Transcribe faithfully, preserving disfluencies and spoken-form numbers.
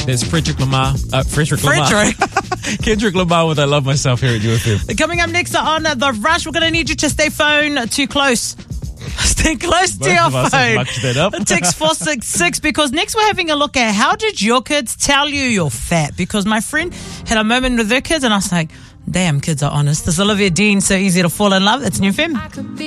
There's Frederick Lamar. Uh, Frederick Lamar. Frederick. Kendrick Lamar with I Love Myself here at U F M. Coming up next on The Rush, we're going to need you to stay phone too close. Stay close Both to your of us have phone. mucked that up. Text four six six, because next we're having a look at how did your kids tell you you're fat? Because my friend had a moment with her kids and I was like, damn, kids are honest. This is Olivia Dean, So Easy to Fall in Love. It's New F M.